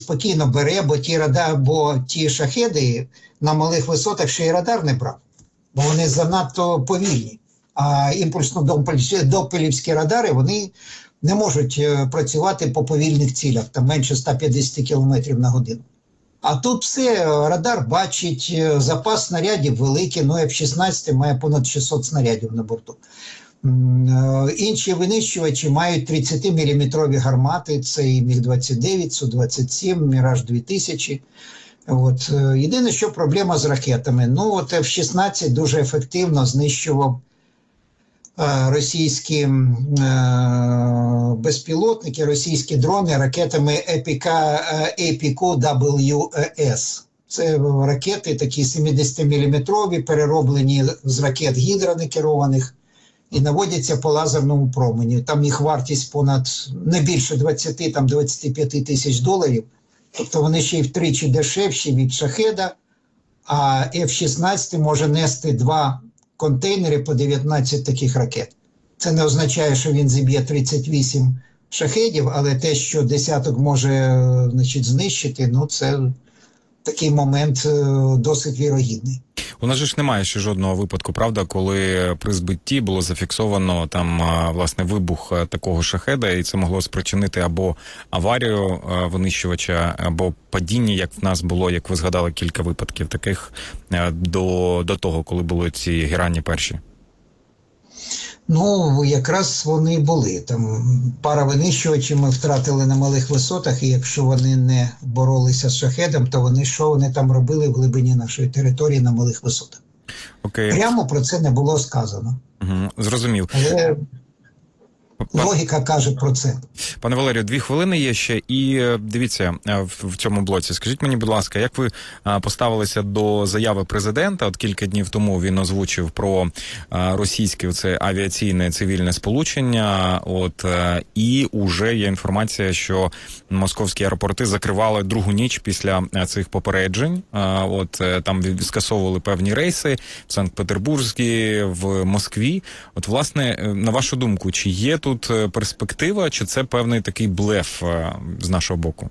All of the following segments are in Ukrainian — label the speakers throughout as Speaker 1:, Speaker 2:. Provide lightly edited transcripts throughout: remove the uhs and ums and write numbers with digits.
Speaker 1: спокійно бере, бо ті шахеди на малих висотах ще й радар не брав, бо вони занадто повільні. А імпульсно-допелівські радари, вони не можуть працювати по повільних цілях, там менше 150 км на годину. А тут все, радар бачить, запас снарядів великий, F-16 має понад 600 снарядів на борту. Інші винищувачі мають 30-мм гармати, це і Міг-29, Су-27, Міраж-2000. Єдине, що проблема з ракетами. F-16 дуже ефективно знищував російські безпілотники, російські дрони ракетами ЕПІКу-ВС. Це ракети такі 70-мм, перероблені з ракет Гідра некерованих і наводяться по лазерному промені. Там їх вартість понад не більше 20-25 тисяч доларів. Тобто вони ще й втричі дешевші від шахеда, а F-16 може нести 2 контейнери по 19 таких ракет. Це не означає, що він зіб'є 38 шахедів, але те, що десяток може знищити, це такий момент досить вірогідний.
Speaker 2: У нас же ж немає ще жодного випадку, правда, коли при збитті було зафіксовано там, власне, вибух такого шахеда, і це могло спричинити або аварію винищувача, або падіння, як в нас було, як ви згадали, кілька випадків таких до того, коли були ці герані перші.
Speaker 1: Якраз вони були. Там пара винищувачів ми втратили на малих висотах, і якщо вони не боролися з шахедом, то вони там робили в глибині нашої території на малих висотах.
Speaker 2: Окей.
Speaker 1: Прямо про це не було сказано.
Speaker 2: Зрозумів.
Speaker 1: Але логіка каже про це.
Speaker 2: Пане Валерію, 2 хвилини є ще, і дивіться, в цьому блоці, скажіть мені, будь ласка, як ви поставилися до заяви президента? От кілька днів тому він озвучив про російське це авіаційне цивільне сполучення, і уже є інформація, що московські аеропорти закривали другу ніч після цих попереджень. Там скасовували певні рейси в Санкт-Петербурзі, в Москві. Власне, на вашу думку, чи є тут перспектива, чи це певний такий блеф з нашого боку?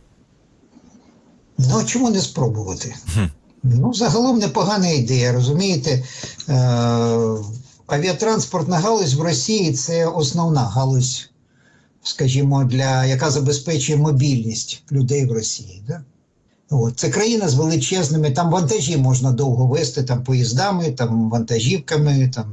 Speaker 1: Чому не спробувати? Загалом непогана ідея, розумієте? Авіатранспортна галузь в Росії – це основна галузь, скажімо, яка забезпечує мобільність людей в Росії. Да? Це країна з величезними, там вантажі можна довго везти, там поїздами, там вантажівками, там,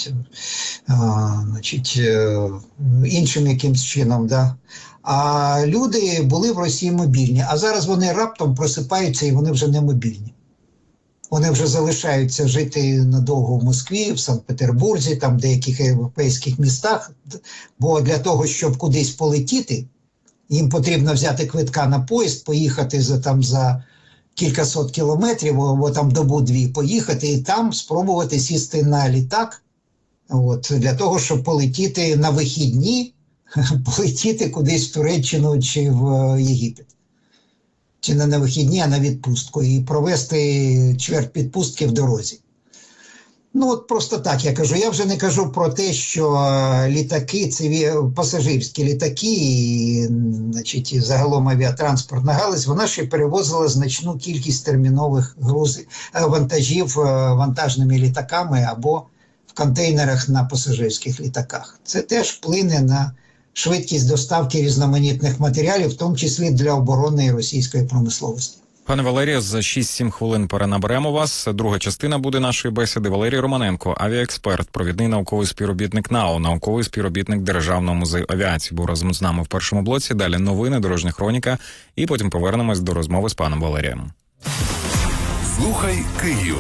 Speaker 1: іншим якимсь чином. Да? А люди були в Росії мобільні, а зараз вони раптом просипаються і вони вже не мобільні. Вони вже залишаються жити надовго в Москві, в Санкт-Петербурзі, там в деяких європейських містах, бо для того, щоб кудись полетіти, їм потрібно взяти квитка на поїзд, поїхати за кількасот кілометрів, або там добу-дві поїхати і там спробувати сісти на літак, для того, щоб полетіти на вихідні, полетіти кудись в Туреччину чи в Єгипет. Чи не на вихідні, а на відпустку. І провести чверть відпустки в дорозі. Просто так я кажу. Я вже не кажу про те, що літаки, пасажирські літаки і загалом авіатранспортна галузь, вона ще перевозила значну кількість термінових вантажів вантажними літаками або в контейнерах на пасажирських літаках. Це теж вплине на швидкість доставки різноманітних матеріалів, в тому числі для оборонної російської промисловості.
Speaker 2: Пане Валерію, за 6-7 хвилин перенаберемо вас. Друга частина буде нашої бесіди. Валерій Романенко, авіаексперт, провідний науковий співробітник НАУ, науковий співробітник Державного музею авіації, був разом з нами в першому блоці. Далі новини, дорожня хроніка, і потім повернемось до розмови з паном Валерієм.
Speaker 3: Слухай Київ.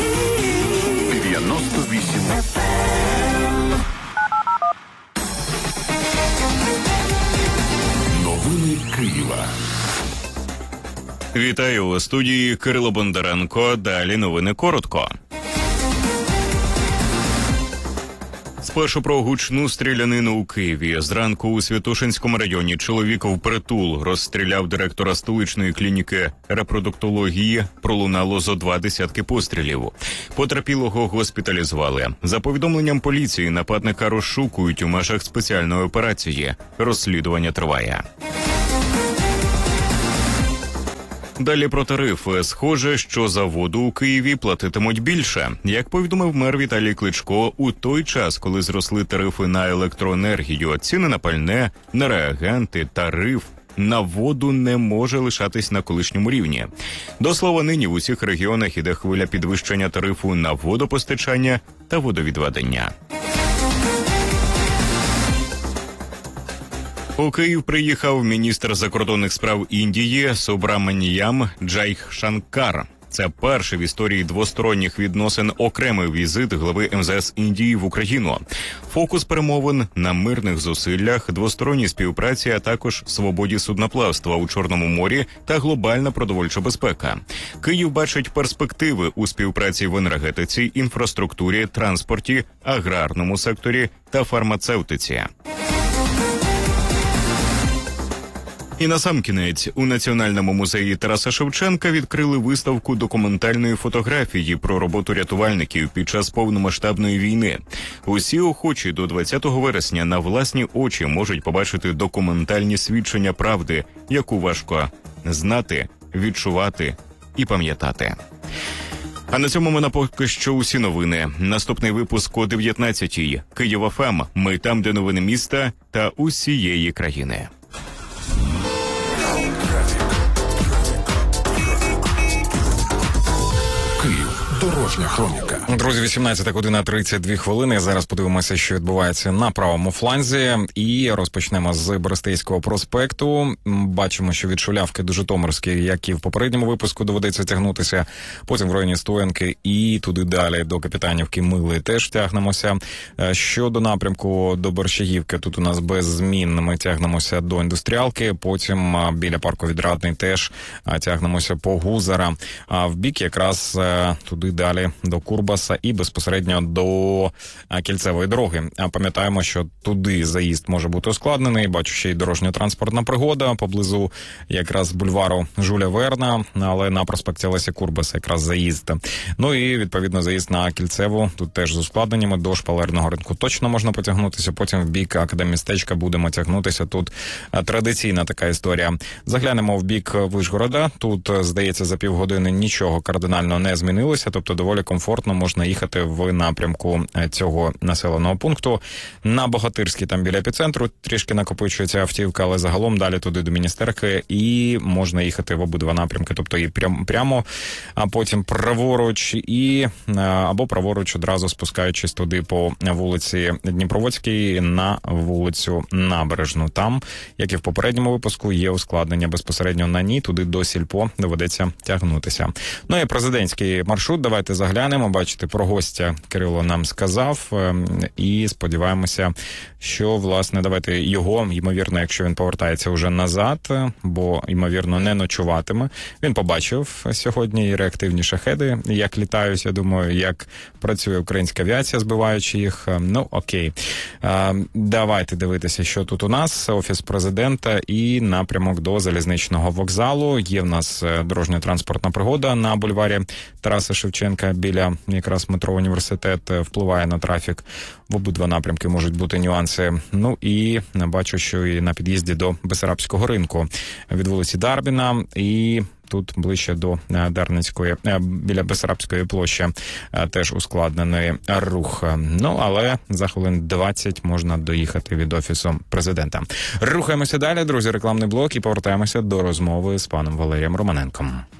Speaker 3: 98 Новини Києва.
Speaker 4: Вітаю у студії Кирило Бондаренко. Далі новини коротко. Спершу про гучну стрілянину у Києві. Зранку у Святошинському районі чоловік впритул розстріляв директора столичної клініки репродуктології. Пролунало зо 2 десятки пострілів. Потерпілого госпіталізували. За повідомленням поліції, нападника розшукують у межах спеціальної операції. Розслідування триває. Далі про тарифи. Схоже, що за воду у Києві платитимуть більше. Як повідомив мер Віталій Кличко, у той час, коли зросли тарифи на електроенергію, ціни на пальне, на реагенти, тариф на воду не може лишатись на колишньому рівні. До слова, нині в усіх регіонах іде хвиля підвищення тарифу на водопостачання та водовідведення. У Київ приїхав міністр закордонних справ Індії Субраманіям Джайшанкар. Це перший в історії двосторонніх відносин окремий візит глави МЗС Індії в Україну. Фокус перемовин на мирних зусиллях, двосторонній співпраці, а також свободі судноплавства у Чорному морі та глобальна продовольча безпека. Київ бачить перспективи у співпраці в енергетиці, інфраструктурі, транспорті, аграрному секторі та фармацевтиці. І насамкінець, у Національному музеї Тараса Шевченка відкрили виставку документальної фотографії про роботу рятувальників під час повномасштабної війни. Усі охочі до 20 вересня на власні очі можуть побачити документальні свідчення правди, яку важко знати, відчувати і пам'ятати. А на цьому ми поки що усі новини. Наступний випуск о 19-й. Київ ФМ. Ми там, де новини міста та усієї країни.
Speaker 3: Київ. Дорожня хроніка.
Speaker 2: Друзі, 18:32. Зараз подивимося, що відбувається на правому фланзі. І розпочнемо з Берестейського проспекту. Бачимо, що від Шулявки до Житомирської, як і в попередньому випуску, доведеться тягнутися. Потім в районі Стоянки і туди далі до Капітанівки Мили теж тягнемося. Щодо напрямку до Борщагівки, тут у нас без змін. Ми тягнемося до Індустріалки. Потім біля парку Відрадний теж тягнемося по Гузара. А в бік якраз туди далі до Курбаса і безпосередньо до Кільцевої дороги. Пам'ятаємо, що туди заїзд може бути ускладнений. Бачу, ще й дорожньо-транспортна пригода поблизу якраз бульвару Жуля Верна, але на проспекті Леся Курбаса якраз заїзд. Ну і відповідно заїзд на Кільцеву. Тут теж з ускладненнями до Шпалерного ринку точно можна потягнутися. Потім в бік Академмістечка будемо тягнутися. Тут традиційна така історія. Заглянемо в бік Вишгорода. Тут, здається, за півгодини нічого кардинально не змінилося. Тобто доволі комфортно можна їхати в напрямку цього населеного пункту. На Богатирській, там біля епіцентру, трішки накопичується автівка, але загалом далі туди до Міністерки і можна їхати в обидва напрямки. Тобто і прямо, а потім праворуч і або праворуч одразу спускаючись туди по вулиці Дніпроводській на вулицю Набережну. Там, як і в попередньому випуску, є ускладнення безпосередньо на ній. Туди до Сільпо доведеться тягнутися. Ну і президентський маршрут. Давайте заглянемо. Бачите, про гостя Кирило нам сказав. І сподіваємося, що, власне, давайте його, ймовірно, якщо він повертається вже назад, бо, ймовірно, не ночуватиме. Він побачив сьогодні і реактивні шахеди, як літають, я думаю, як працює українська авіація, збиваючи їх. Ну, окей. Давайте дивитися, що тут у нас. Офіс президента і напрямок до залізничного вокзалу. Є в нас дорожньо-транспортна пригода на бульварі Тараса Шевченка біля якраз метро Університет, впливає на трафік. В обидва напрямки можуть бути нюанси. Ну і бачу, що і на під'їзді до Бесарабського ринку від вулиці Дарбіна і тут ближче до Дарницької, біля Бесарабської площі теж ускладнений рух. Ну, але за хвилин 20 можна доїхати від Офісу президента. Рухаємося далі, друзі, рекламний блок і повертаємося до розмови з паном Валерієм Романенком.